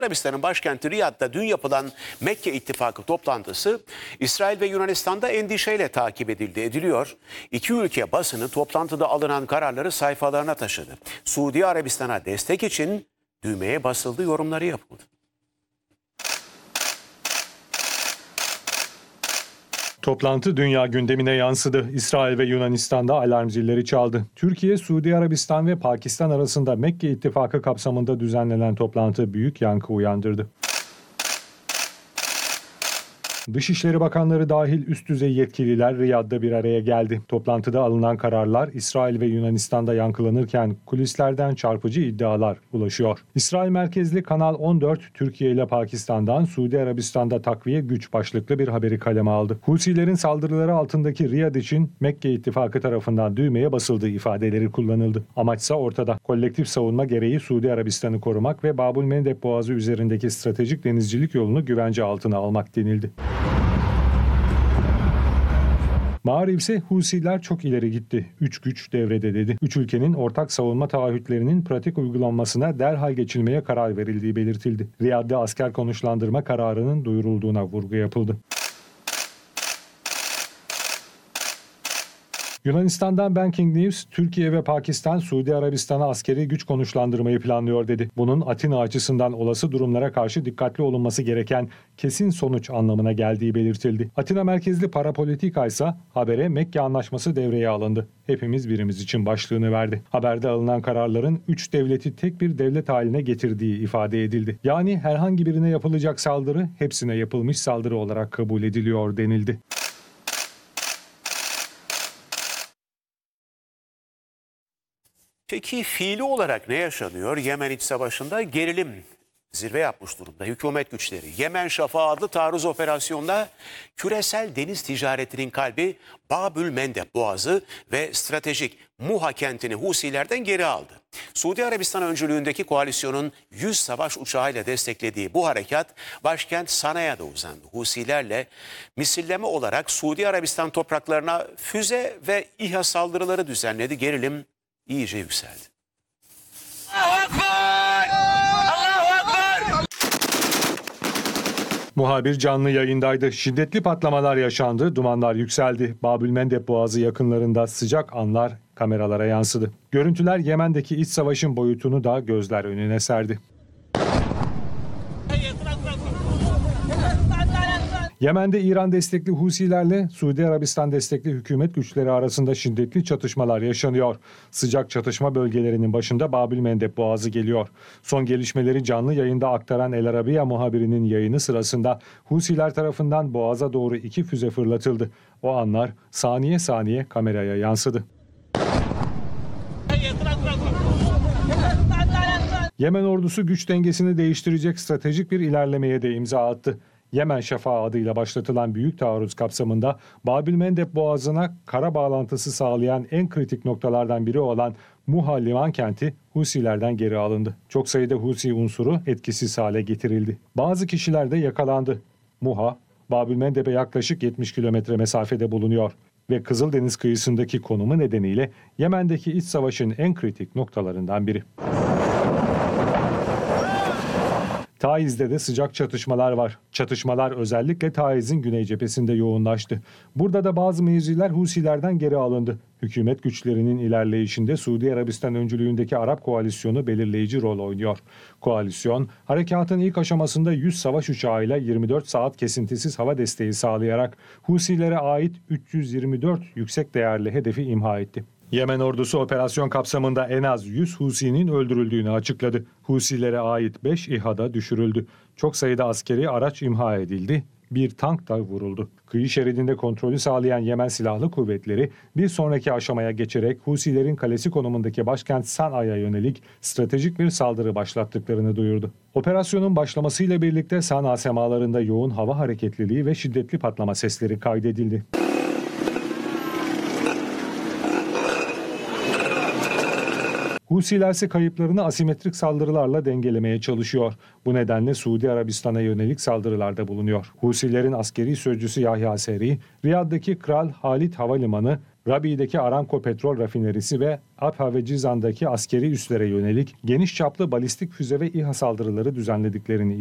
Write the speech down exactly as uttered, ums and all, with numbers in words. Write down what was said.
Arabistan'ın başkenti Riyad'da dün yapılan Mekke İttifakı toplantısı İsrail ve Yunanistan'da endişeyle takip edildi ediliyor. İki ülke basını toplantıda alınan kararları sayfalarına taşıdı. Suudi Arabistan'a destek için düğmeye basıldı yorumları yapıldı. Toplantı dünya gündemine yansıdı. İsrail ve Yunanistan'da alarm zilleri çaldı. Türkiye, Suudi Arabistan ve Pakistan arasında Mekke İttifakı kapsamında düzenlenen toplantı büyük yankı uyandırdı. Dışişleri Bakanları dahil üst düzey yetkililer Riyad'da bir araya geldi. Toplantıda alınan kararlar İsrail ve Yunanistan'da yankılanırken kulislerden çarpıcı iddialar ulaşıyor. İsrail merkezli Kanal on dört, Türkiye ile Pakistan'dan Suudi Arabistan'da takviye güç başlıklı bir haberi kaleme aldı. Husilerin saldırıları altındaki Riyad için Mekke İttifakı tarafından düğmeye basıldığı ifadeleri kullanıldı. Amaçsa ortada. Kolektif savunma gereği Suudi Arabistan'ı korumak ve Babülmendeb Boğazı üzerindeki stratejik denizcilik yolunu güvence altına almak denildi. Mağrib ise Husiler çok ileri gitti. Üç güç devrede dedi. Üç ülkenin ortak savunma taahhütlerinin pratik uygulanmasına derhal geçilmeye karar verildiği belirtildi. Riyad'da asker konuşlandırma kararının duyurulduğuna vurgu yapıldı. Yunanistan'dan Banking News, Türkiye ve Pakistan Suudi Arabistan'a askeri güç konuşlandırmayı planlıyor dedi. Bunun Atina açısından olası durumlara karşı dikkatli olunması gereken kesin sonuç anlamına geldiği belirtildi. Atina merkezli Parapolitika ise habere Mekke Anlaşması devreye alındı. Hepimiz birimiz için başlığını verdi. Haberde alınan kararların üç devleti tek bir devlet haline getirdiği ifade edildi. Yani herhangi birine yapılacak saldırı hepsine yapılmış saldırı olarak kabul ediliyor denildi. Peki fiili olarak ne yaşanıyor? Yemen İç Savaşı'nda gerilim zirve yapmış durumda. Hükümet güçleri Yemen Şafağı adlı taarruz operasyonunda küresel deniz ticaretinin kalbi Babülmendeb Boğazı ve stratejik Muha kentini Husilerden geri aldı. Suudi Arabistan öncülüğündeki koalisyonun yüz savaş uçağıyla desteklediği bu harekat başkent Sana'ya da uzandı. Husilerle misilleme olarak Suudi Arabistan topraklarına füze ve İHA saldırıları düzenledi. Gerilim iyice yükseldi. Allahu Ekber! Allahu Ekber! Muhabir canlı yayındaydı. Şiddetli patlamalar yaşandı, dumanlar yükseldi. Babülmendeb Boğazı yakınlarında sıcak anlar kameralara yansıdı. Görüntüler Yemen'deki iç savaşın boyutunu da gözler önüne serdi. Yemen'de İran destekli Husilerle Suudi Arabistan destekli hükümet güçleri arasında şiddetli çatışmalar yaşanıyor. Sıcak çatışma bölgelerinin başında Babülmendeb Boğazı geliyor. Son gelişmeleri canlı yayında aktaran El Arabiya muhabirinin yayını sırasında Husiler tarafından Boğaz'a doğru iki füze fırlatıldı. O anlar saniye saniye kameraya yansıdı. Yemen ordusu güç dengesini değiştirecek stratejik bir ilerlemeye de imza attı. Yemen Şafağı adıyla başlatılan büyük taarruz kapsamında Babülmendeb Boğazı'na kara bağlantısı sağlayan en kritik noktalardan biri olan Muha liman kenti Husilerden geri alındı. Çok sayıda Husi unsuru etkisiz hale getirildi. Bazı kişiler de yakalandı. Muha, Babülmendeb'e yaklaşık yetmiş kilometre mesafede bulunuyor ve Kızıldeniz kıyısındaki konumu nedeniyle Yemen'deki iç savaşın en kritik noktalarından biri. Taiz'de de sıcak çatışmalar var. Çatışmalar özellikle Taiz'in güney cephesinde yoğunlaştı. Burada da bazı mevziler Husilerden geri alındı. Hükümet güçlerinin ilerleyişinde Suudi Arabistan öncülüğündeki Arap koalisyonu belirleyici rol oynuyor. Koalisyon, harekatın ilk aşamasında yüz savaş uçağıyla yirmi dört saat kesintisiz hava desteği sağlayarak Husilere ait üç yüz yirmi dört yüksek değerli hedefi imha etti. Yemen ordusu operasyon kapsamında en az yüz Husi'nin öldürüldüğünü açıkladı. Husilere ait beş İHA da düşürüldü. Çok sayıda askeri araç imha edildi. Bir tank da vuruldu. Kıyı şeridinde kontrolü sağlayan Yemen Silahlı Kuvvetleri bir sonraki aşamaya geçerek Husilerin kalesi konumundaki başkent Sana'ya yönelik stratejik bir saldırı başlattıklarını duyurdu. Operasyonun başlamasıyla birlikte Sana semalarında yoğun hava hareketliliği ve şiddetli patlama sesleri kaydedildi. Husiler ise kayıplarını asimetrik saldırılarla dengelemeye çalışıyor. Bu nedenle Suudi Arabistan'a yönelik saldırılarda bulunuyor. Husilerin askeri sözcüsü Yahya Seri, Riyad'daki Kral Halid Havalimanı Rabi'deki Aramco petrol rafinerisi ve Abha ve Cizan'daki askeri üslere yönelik geniş çaplı balistik füze ve İHA saldırıları düzenlediklerini